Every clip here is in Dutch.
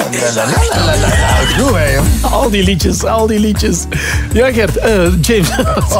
Goed, hè, joh. Al die liedjes. Ja, Gert. James.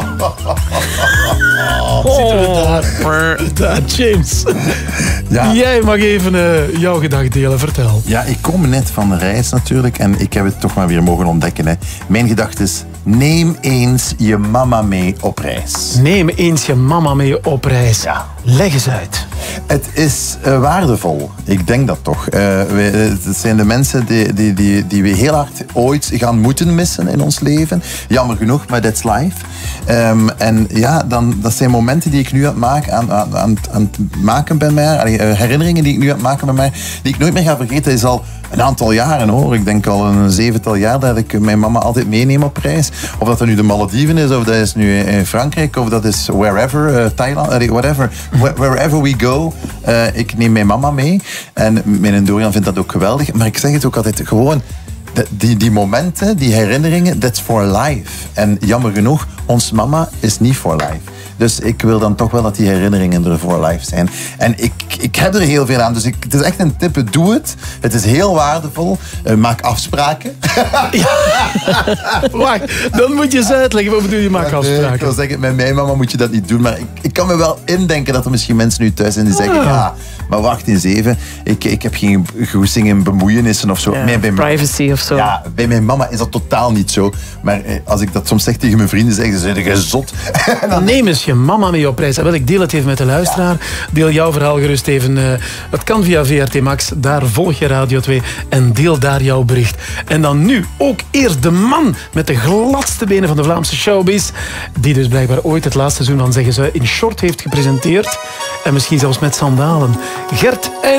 Daar, James. Ja. Jij mag even jouw gedacht delen. Vertel. Ja, ik kom net van de reis natuurlijk en ik heb het toch maar weer mogen ontdekken. Hè. Mijn gedachte is, neem eens je mama mee op reis. Neem eens je mama mee op reis. Ja. Leg eens uit. Het is waardevol. Ik denk dat toch. Het zijn de mensen die we heel hard ooit gaan moeten missen in ons leven. Jammer genoeg, maar that's life. En ja, dat zijn momenten die ik nu aan het maken ben mij. Herinneringen die ik nu aan het maken ben mij. Die ik nooit meer ga vergeten. Dat is al een aantal jaren hoor. Ik denk al een 7-tal jaar dat ik mijn mama altijd meeneem op reis. Of dat nu de Malediven is, of dat is nu in Frankrijk, of dat is wherever, Thailand, whatever. Wherever we go, ik neem mijn mama mee. En mijn Dorian vindt dat ook geweldig. Maar ik zeg het ook altijd gewoon, die momenten, die herinneringen, that's for life. En jammer genoeg, ons mama is niet for life. Dus ik wil dan toch wel dat die herinneringen er for life zijn. En ik heb er heel veel aan. Dus het is echt een tip, doe het. Het is heel waardevol. Maak afspraken. Wacht, dan moet je eens uitleggen. Wat bedoel je, maak afspraken? Ik wil zeggen, met mijn mama moet je dat niet doen. Maar ik kan me wel indenken dat er misschien mensen nu thuis zijn die zeggen, ja, maar wacht eens even. Ik heb geen goesting in bemoeienissen of zo. Ja, bij privacy of zo. Ja, bij mijn mama is dat totaal niet zo. Maar als ik dat soms zeg tegen mijn vrienden, zeggen ze, zijn je zot? Neem eens je mama mee op reis. En ik deel het even met de luisteraar. Deel jouw verhaal gerust even. Het kan via VRT Max. Daar volg je Radio 2 en deel daar jouw bericht. En dan nu ook eerst de man met de gladste benen van de Vlaamse showbiz. Die dus blijkbaar ooit het laatste seizoen van Zeggen Ze in short heeft gepresenteerd. En misschien zelfs met sandalen. Gert